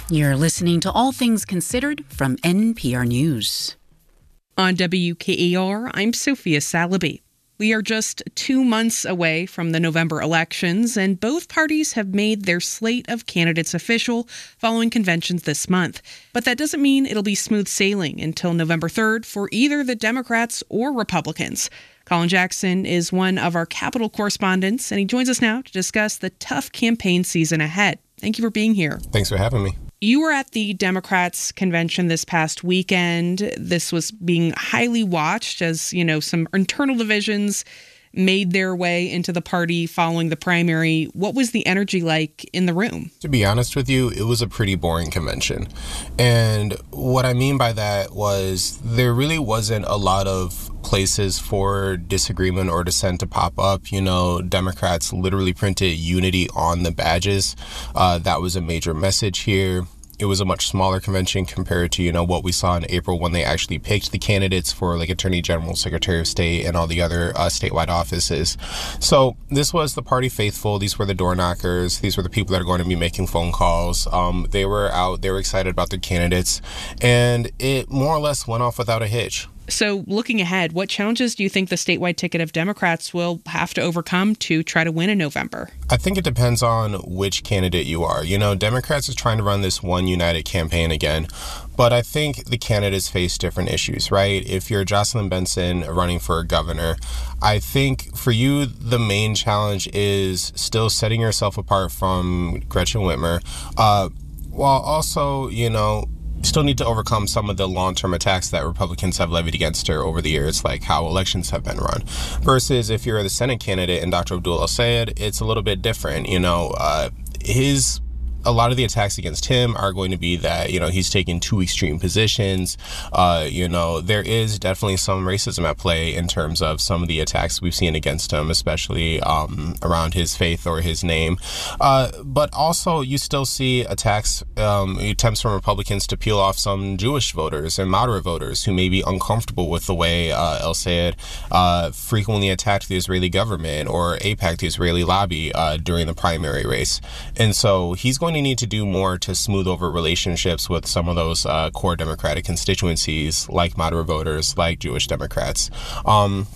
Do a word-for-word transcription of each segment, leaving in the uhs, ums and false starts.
You're listening to All Things Considered from N P R News. On W K A R, I'm Sophia Salaby. We are just two months away from the November elections, and both parties have made their slate of candidates official following conventions this month. But that doesn't mean it'll be smooth sailing until November third for either the Democrats or Republicans. Colin Jackson is one of our Capitol correspondents, and he joins us now to discuss the tough campaign season ahead. Thank you for being here. Thanks for having me. You were at the Democrats' convention this past weekend. This was being highly watched as, you know, some internal divisions made their way into the party following the primary. What was the energy like in the room? To be honest with you, it was a pretty boring convention. And what I mean by that was there really wasn't a lot of places for disagreement or dissent to pop up. You know, Democrats literally printed unity on the badges. Uh, that was a major message here. It was a much smaller convention compared to, you know, what we saw in April when they actually picked the candidates for like Attorney General, Secretary of State, and all the other uh, statewide offices. So this was the party faithful. These were the door knockers. These were the people that are going to be making phone calls. Um, they were out. They were excited about their candidates. And it more or less went off without a hitch. So looking ahead, what challenges do you think the statewide ticket of Democrats will have to overcome to try to win in November? I think it depends on which candidate you are. You know, Democrats is trying to run this one united campaign again, but I think the candidates face different issues, right? If you're Jocelyn Benson running for governor, I think for you, the main challenge is still setting yourself apart from Gretchen Whitmer, uh, while also, you know, still need to overcome some of the long-term attacks that Republicans have levied against her over the years, like how elections have been run. Versus if you're the Senate candidate and Doctor Abdul El-Sayed, it's a little bit different. You know, uh, his a lot of the attacks against him are going to be that, you know, he's taking two extreme positions. Uh, you know, there is definitely some racism at play in terms of some of the attacks we've seen against him, especially um, around his faith or his name. Uh, but also you still see attacks, um, attempts from Republicans to peel off some Jewish voters and moderate voters who may be uncomfortable with the way uh, El-Sayed uh, frequently attacked the Israeli government or AIPAC, the Israeli lobby, uh, during the primary race. And so he's going to need to do more to smooth over relationships with some of those uh, core Democratic constituencies, like moderate voters, like Jewish Democrats. Um,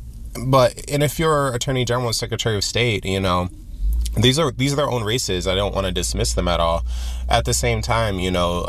but and if you're Attorney General and Secretary of State, you know, these are these are their own races. I don't want to dismiss them at all. At the same time, you know,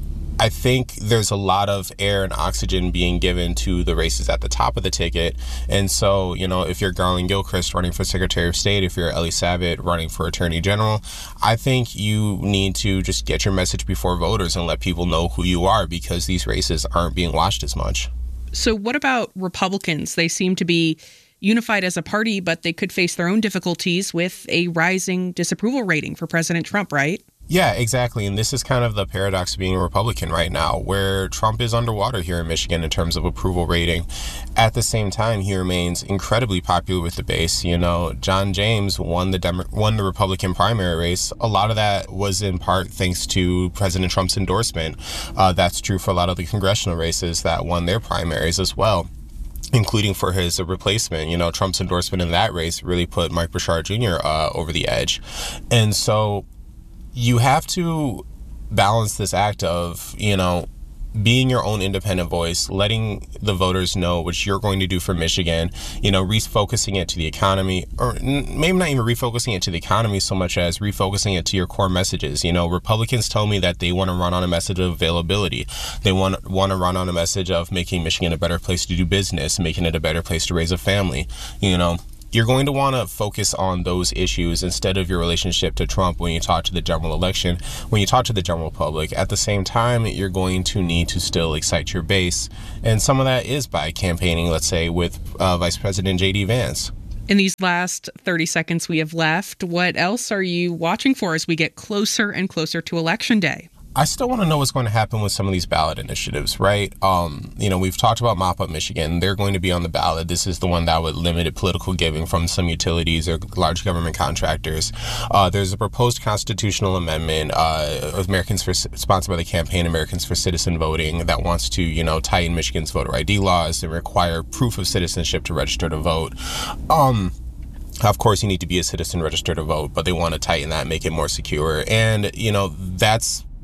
I think there's a lot of air and oxygen being given to the races at the top of the ticket. And so, you know, if you're Garland Gilchrist running for Secretary of State, if you're Eli Savit running for Attorney General, I think you need to just get your message before voters and let people know who you are, because these races aren't being watched as much. So what about Republicans? They seem to be unified as a party, but they could face their own difficulties with a rising disapproval rating for President Trump, right? Yeah, exactly. And this is kind of the paradox of being a Republican right now, where Trump is underwater here in Michigan in terms of approval rating. At the same time, he remains incredibly popular with the base. You know, John James won the Demo- won the Republican primary race. A lot of that was in part thanks to President Trump's endorsement. Uh, that's true for a lot of the congressional races that won their primaries as well, including for his replacement. You know, Trump's endorsement in that race really put Mike Bouchard Junior Uh, over the edge. And so you have to balance this act of, you know, being your own independent voice, letting the voters know what you're going to do for Michigan, you know, refocusing it to the economy, or maybe not even refocusing it to the economy so much as refocusing it to your core messages. You know, Republicans tell me that they want to run on a message of availability. They want, want to run on a message of making Michigan a better place to do business, making it a better place to raise a family, you know. You're going to want to focus on those issues instead of your relationship to Trump when you talk to the general election, when you talk to the general public. At the same time, you're going to need to still excite your base. And some of that is by campaigning, let's say, with uh, Vice President J D Vance. In these last thirty seconds we have left, what else are you watching for as we get closer and closer to Election Day? I still want to know what's going to happen with some of these ballot initiatives, right? Um, you know, we've talked about Mop Up Michigan. They're going to be on the ballot. This is the one that would limit political giving from some utilities or large government contractors. Uh, there's a proposed constitutional amendment, uh, of Americans for, sponsored by the campaign Americans for Citizen Voting, that wants to, you know, tighten Michigan's voter I D laws and require proof of citizenship to register to vote. Um, Of course, you need to be a citizen registered to vote, but they want to tighten that, make it more secure. And, you know, that's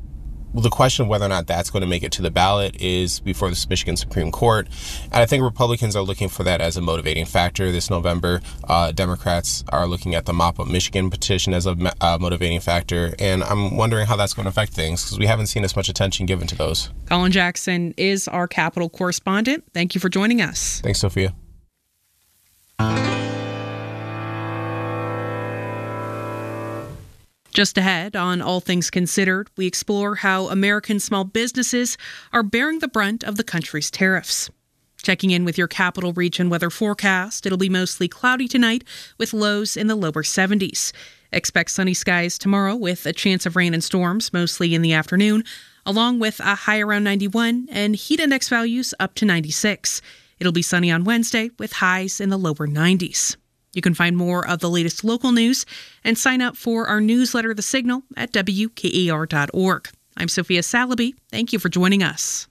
the question of whether or not that's going to make it to the ballot is before the Michigan Supreme Court. And I think Republicans are looking for that as a motivating factor this November. Uh, Democrats are looking at the Mop Up Michigan petition as a uh, motivating factor. And I'm wondering how that's going to affect things because we haven't seen as much attention given to those. Colin Jackson is our Capitol correspondent. Thank you for joining us. Thanks, Sophia. Just ahead on All Things Considered, we explore how American small businesses are bearing the brunt of the country's tariffs. Checking in with your Capital Region weather forecast, it'll be mostly cloudy tonight with lows in the lower seventies. Expect sunny skies tomorrow with a chance of rain and storms, mostly in the afternoon, along with a high around ninety-one and heat index values up to ninety-six. It'll be sunny on Wednesday with highs in the lower nineties. You can find more of the latest local news and sign up for our newsletter, The Signal, at W K A R dot org. I'm Sophia Salaby. Thank you for joining us.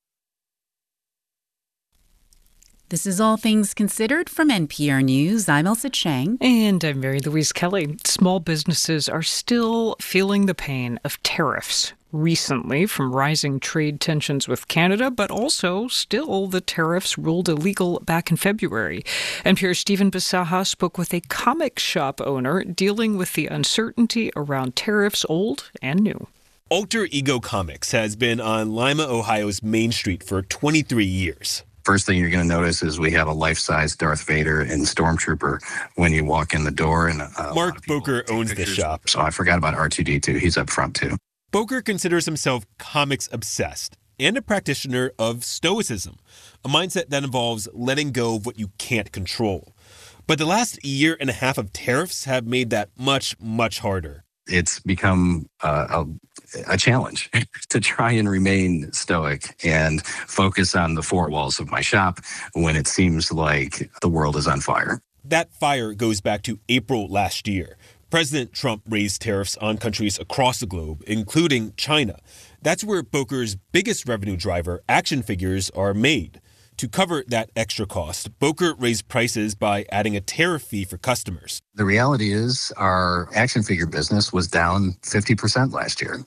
This is All Things Considered from N P R News. I'm Elsa Chang. And I'm Mary Louise Kelly. Small businesses are still feeling the pain of tariffs recently from rising trade tensions with Canada, but also still the tariffs ruled illegal back in February. N P R's Stephen Bisaha spoke with a comic shop owner dealing with the uncertainty around tariffs, old and new. Alter Ego Comics has been on Lima, Ohio's Main Street for twenty-three years. First thing you're going to notice is we have a life-size Darth Vader and Stormtrooper when you walk in the door. And uh, Mark Boker owns this shop. So I forgot about R two D two. He's up front, too. Boker considers himself comics obsessed and a practitioner of stoicism, a mindset that involves letting go of what you can't control. But the last year and a half of tariffs have made that much, much harder. It's become uh, a, a challenge to try and remain stoic and focus on the four walls of my shop when it seems like the world is on fire. That fire goes back to April last year. President Trump raised tariffs on countries across the globe, including China. That's where Boker's biggest revenue driver, action figures, are made. To cover that extra cost, Boker raised prices by adding a tariff fee for customers. The reality is our action figure business was down fifty percent last year.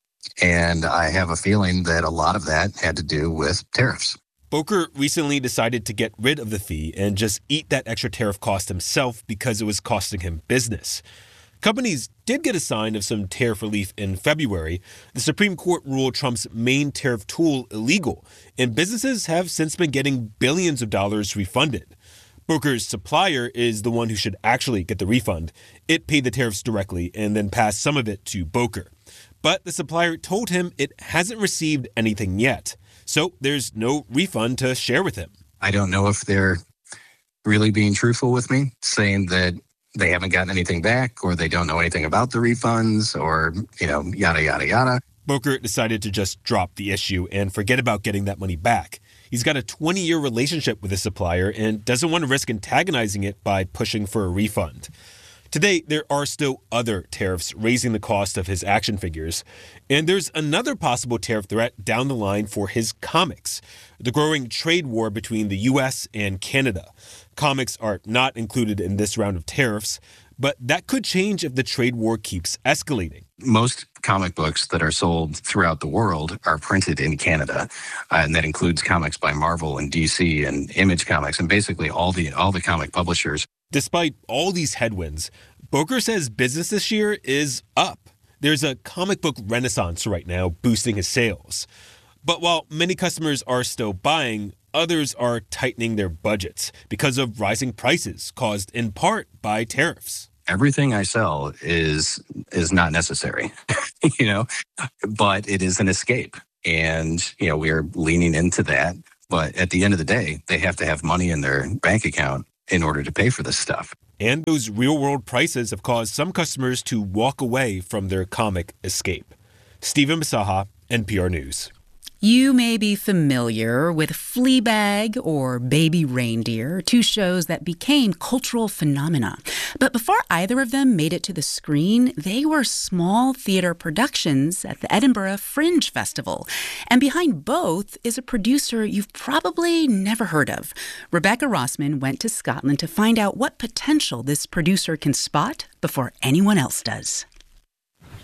And I have a feeling that a lot of that had to do with tariffs. Boker recently decided to get rid of the fee and just eat that extra tariff cost himself because it was costing him business. Companies did get a sign of some tariff relief in February. The Supreme Court ruled Trump's main tariff tool illegal, and businesses have since been getting billions of dollars refunded. Boker's supplier is the one who should actually get the refund. It paid the tariffs directly and then passed some of it to Boker. But the supplier told him it hasn't received anything yet, so there's no refund to share with him. I don't know if they're really being truthful with me, saying that they haven't gotten anything back, or they don't know anything about the refunds, or, you know, yada, yada, yada. Boker decided to just drop the issue and forget about getting that money back. He's got a twenty-year relationship with his supplier and doesn't want to risk antagonizing it by pushing for a refund. Today, there are still other tariffs raising the cost of his action figures, and there's another possible tariff threat down the line for his comics, the growing trade war between the U S and Canada. Comics are not included in this round of tariffs, but that could change if the trade war keeps escalating. Most comic books that are sold throughout the world are printed in Canada, uh, and that includes comics by Marvel and D C and Image Comics and basically all the all the comic publishers. Despite all these headwinds, Boker says business this year is up. There's a comic book renaissance right now boosting his sales. But while many customers are still buying, others are tightening their budgets because of rising prices caused in part by tariffs. Everything I sell is is not necessary, you know, but it is an escape. And, you know, we are leaning into that. But at the end of the day, they have to have money in their bank account in order to pay for this stuff. And those real-world prices have caused some customers to walk away from their comic escape. Stephen Bisaha, N P R News. You may be familiar with Fleabag or Baby Reindeer, two shows that became cultural phenomena. But before either of them made it to the screen, they were small theater productions at the Edinburgh Fringe Festival. And behind both is a producer you've probably never heard of. Rebecca Rossman went to Scotland to find out what potential this producer can spot before anyone else does.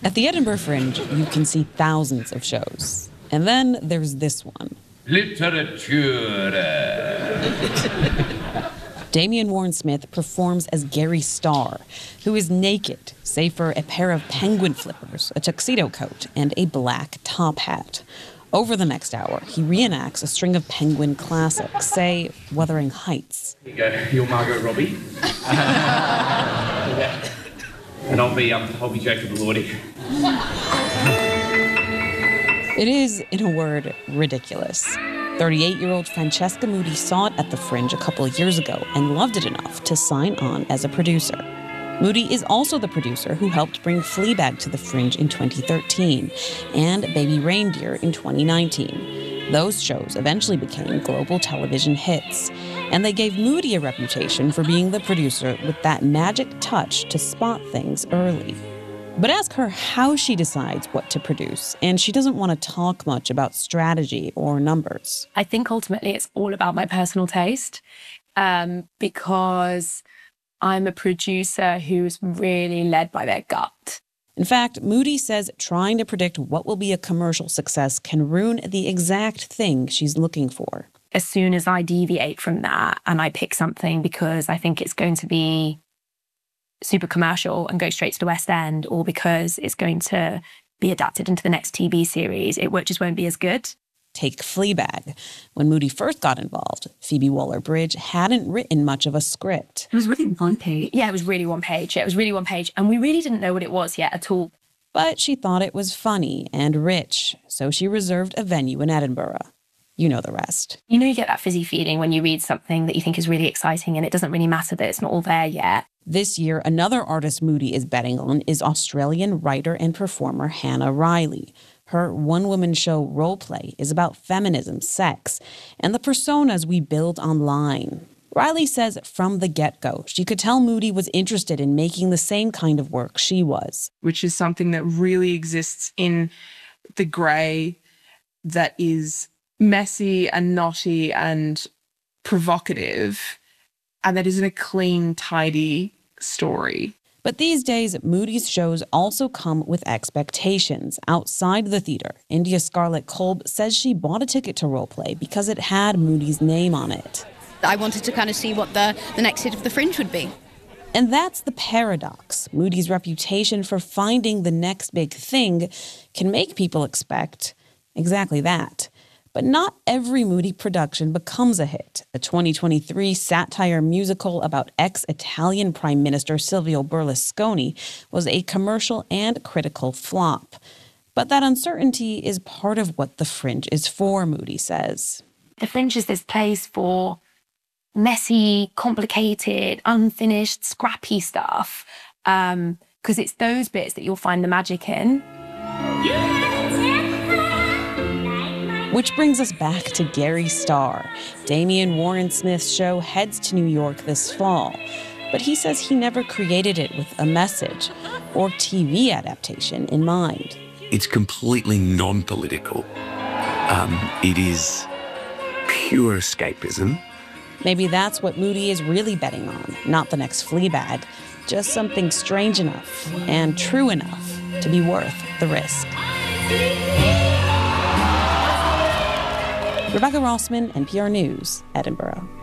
At the Edinburgh Fringe, you can see thousands of shows. And then there's this one. Literature. Damian Warren Smith performs as Gary Starr, who is naked, save for a pair of penguin flippers, a tuxedo coat, and a black top hat. Over the next hour, he reenacts a string of penguin classics, say Wuthering Heights. Here you go, you're Margot Robbie. And I'll be, um, I'll be Jacob Elordi. It is, in a word, ridiculous. thirty-eight-year-old Francesca Moody saw it at the Fringe a couple of years ago and loved it enough to sign on as a producer. Moody is also the producer who helped bring Fleabag to the Fringe in twenty thirteen and Baby Reindeer in twenty nineteen. Those shows eventually became global television hits, and they gave Moody a reputation for being the producer with that magic touch to spot things early. But ask her how she decides what to produce, and she doesn't want to talk much about strategy or numbers. I think ultimately it's all about my personal taste, um, because I'm a producer who's really led by their gut. In fact, Moody says trying to predict what will be a commercial success can ruin the exact thing she's looking for. As soon as I deviate from that and I pick something because I think it's going to be super commercial and go straight to the West End, or because it's going to be adapted into the next T V series, it just won't be as good. Take Fleabag. When Moody first got involved, Phoebe Waller-Bridge hadn't written much of a script. It was really one page. Yeah, it was really one page. Yeah, it was really one page. And we really didn't know what it was yet at all. But she thought it was funny and rich, so she reserved a venue in Edinburgh. You know the rest. You know, you get that fizzy feeling when you read something that you think is really exciting, and it doesn't really matter that it's not all there yet. This year, another artist Moody is betting on is Australian writer and performer Hannah Riley. Her one-woman show Roleplay is about feminism, sex, and the personas we build online. Riley says from the get-go, she could tell Moody was interested in making the same kind of work she was. Which is something that really exists in the grey, that is messy and knotty and provocative, and that isn't a clean, tidy story. But these days, Moody's shows also come with expectations. Outside the theater, India Scarlett Kolb says she bought a ticket to Roleplay because it had Moody's name on it. I wanted to kind of see what the, the next hit of the Fringe would be. And that's the paradox. Moody's reputation for finding the next big thing can make people expect exactly that. But not every Moody production becomes a hit. The twenty twenty-three satire musical about ex-Italian Prime Minister Silvio Berlusconi was a commercial and critical flop. But that uncertainty is part of what the Fringe is for, Moody says. The Fringe is this place for messy, complicated, unfinished, scrappy stuff. Um, because it's those bits that you'll find the magic in. Which brings us back to Gary Starr. Damian Warren Smith's show heads to New York this fall. But he says he never created it with a message or T V adaptation in mind. It's completely non-political. Um, it is pure escapism. Maybe that's what Moody is really betting on, not the next Fleabag, just something strange enough and true enough to be worth the risk. Rebecca Rossman, N P R News, Edinburgh.